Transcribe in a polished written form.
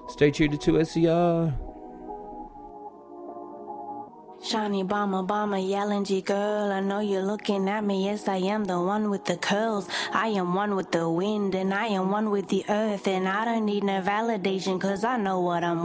Stay tuned to SER. Shiny bomber, yelling G girl. I know you're looking at me. Yes, I am the one with the curls. I am one with the wind, and I am one with the earth. And I don't need no validation, cause I know what I'm